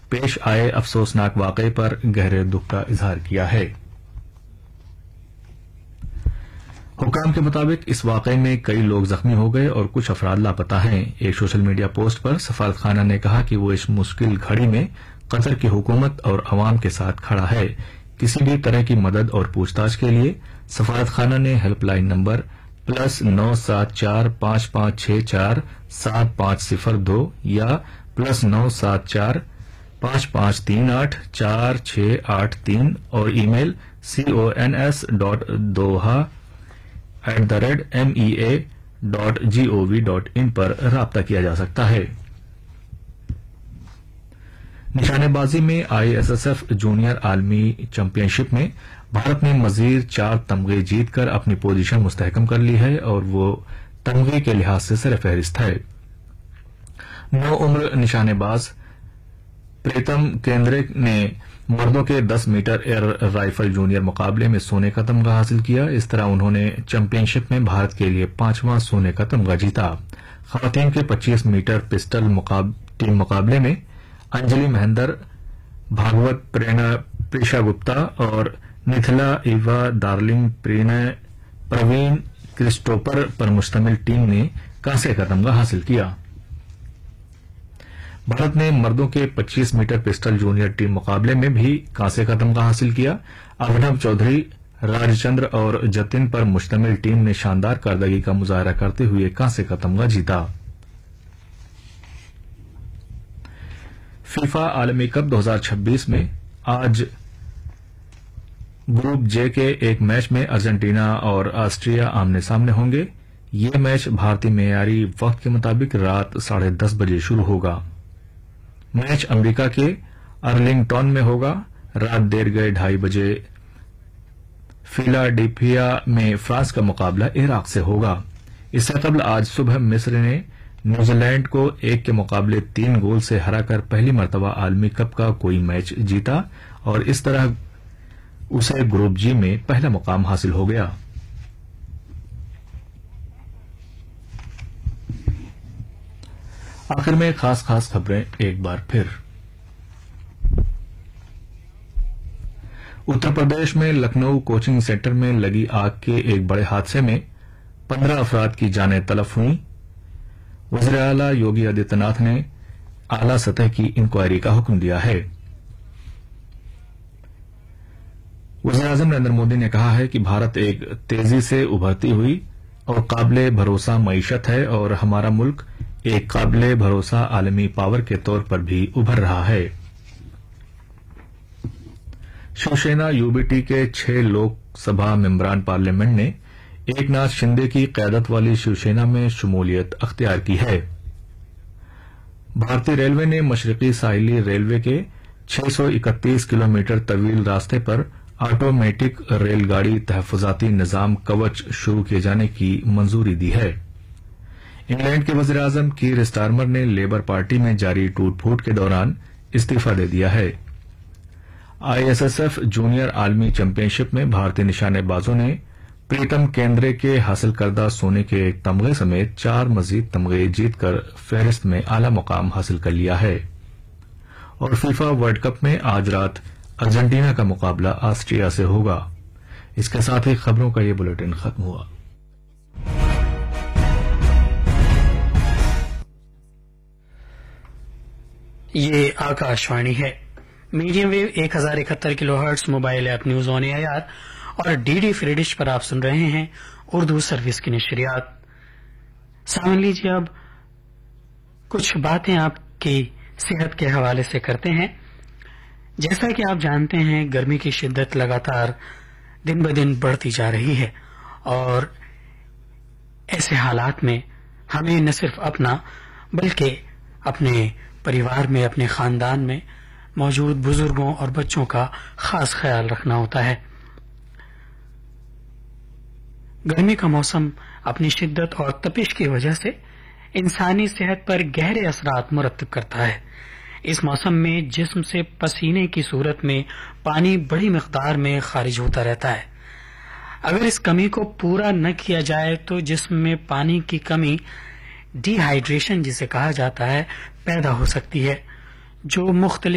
پیش آئے افسوسناک واقعے پر گہرے دکھ کا اظہار کیا ہے۔ حکام کے مطابق اس واقعے میں کئی لوگ زخمی ہو گئے اور کچھ افراد لاپتہ ہیں۔ ایک سوشل میڈیا پوسٹ پر سفارت خانہ نے کہا کہ وہ اس مشکل گھڑی میں قطر کی حکومت اور عوام کے ساتھ کھڑا ہے۔ کسی بھی طرح کی مدد اور پوچھ تاچھ کے لیے سفارت خانہ نے ہیلپ لائن نمبر +974564750 یا +97455384683 اور ای میل cons.doha@mea.gov.in پر رابطہ کیا جا سکتا ہے۔ نشانے بازی میں ISSF جونیئر عالمی چیمپئن شپ میں بھارت نے مزید 4 تمغے جیت کر اپنی پوزیشن مستحکم کر لی ہے اور وہ تمغے کے لحاظ سے سر فہرست ہے۔ نو عمر نشانے باز پریتم کیندرے نے مردوں کے 10 میٹر ایئر رائفل جونیئر مقابلے میں سونے کا تمغہ حاصل کیا۔ اس طرح انہوں نے چیمپئن شپ میں بھارت کے لیے 5واں سونے کا تمغہ جیتا۔ خواتین کے 25 میٹر پسٹل ٹیم مقابلے میں انجلی مہندر، بھاگوت پریشا گپتا اور نتھلا ایوا ڈارلنگ پروین کرسٹوپر پر مشتمل ٹیم نے کانسے کا تمغہ حاصل کیا۔ بھارت نے مردوں کے 25 میٹر پسٹل جونیئر ٹیم مقابلے میں بھی کانسے کا تمغہ حاصل کیا۔ ابھنو چودھری، راج چندر اور جتن پر مشتمل ٹیم نے شاندار کارکردگی کا مظاہرہ کرتے ہوئے کانسے کا تمغہ جیتا۔ فیفا عالمی کپ 2026 میں آج گروپ جے کے ایک میچ میں ارجنٹینا اور آسٹریا آمنے سامنے ہوں گے۔ یہ میچ بھارتی معیاری وقت کے مطابق رات 10:30 بجے شروع ہوگا۔ میچ امریکہ کے ارلنگٹن میں ہوگا۔ رات دیر گئے 2:30 بجے فیلاڈیلفیا میں فرانس کا مقابلہ عراق سے ہوگا۔ اس سے قبل آج صبح مصر نے نیوزی لینڈ کو 1 کے مقابلے 3 گول سے ہرا کر پہلی مرتبہ عالمی کپ کا کوئی میچ جیتا اور اس طرح اسے گروپ جی میں پہلا مقام حاصل ہو گیا۔ آخر میں خاص خبریں ایک بار پھر۔ اتر پردیش میں لکھنؤ کوچنگ سینٹر میں لگی آگ کے ایک بڑے حادثے میں 15 افراد کی جانیں تلف ہوئیں۔ وزیر اعلی یوگی آدتیہ ناتھ نے اعلی سطح کی انکوائری کا حکم دیا ہے۔ وزیر اعظم نریندر مودی نے کہا ہے کہ بھارت ایک تیزی سے ابھرتی ہوئی اور قابل بھروسہ معیشت ہے اور ہمارا ملک ایک قابل بھروسہ عالمی پاور کے طور پر بھی ابھر رہا ہے۔ شیوسینا UBT کے 6 لوک سبھا ممبران پارلیمنٹ نے ایک ناتھ شندے کی قیادت والی شیوسینا میں شمولیت اختیار کی ہے۔ بھارتی ریلوے نے مشرقی ساحلی ریلوے کے 631 کلومیٹر طویل راستے پر آٹومیٹک ریل گاڑی تحفظاتی نظام کوچ شروع کیے جانے کی منظوری دی ہے۔ انگلینڈ کے وزیر اعظم کیر اسٹارمر نے لیبر پارٹی میں جاری ٹوٹ پھوٹ کے دوران استعفی دے دیا ہے۔ ISSF جونیئر عالمی چیمپئن شپ میں بھارتی نشانے بازوں نے پریتم کیندرے کے حاصل کردہ سونے کے ایک تمغے سمیت 4 مزید تمغے جیت کر فہرست میں اعلی مقام حاصل کر لیا ہے۔ اور فیفا ورلڈ کپ میں آج رات ارجنٹینا کا مقابلہ آسٹریا سے ہوگا۔ اس کے ساتھ ہی خبروں کا یہ بلیٹن ختم ہوا۔ یہ آکاشوانی ہے۔ Medium view 1071 kilo hertz mobile app news on year اور DD فری ڈش پر آپ سن رہے ہیں اردو سروس کی نشریات۔ سامع لیجیے اب کچھ باتیں آپ کی صحت کے حوالے سے کرتے ہیں۔ جیسا کہ آپ جانتے ہیں گرمی کی شدت لگاتار دن بدن بڑھتی جا رہی ہے اور ایسے حالات میں ہمیں نہ صرف اپنا بلکہ اپنے پریوار میں، اپنے خاندان میں موجود بزرگوں اور بچوں کا خاص خیال رکھنا ہوتا ہے۔ گرمی کا موسم اپنی شدت اور تپش کی وجہ سے انسانی صحت پر گہرے اثرات مرتب کرتا ہے۔ اس موسم میں جسم سے پسینے کی صورت میں پانی بڑی مقدار میں خارج ہوتا رہتا ہے۔ اگر اس کمی کو پورا نہ کیا جائے تو جسم میں پانی کی کمی، ڈی ہائیڈریشن جسے کہا جاتا ہے، پیدا ہو سکتی ہے، جو مختلف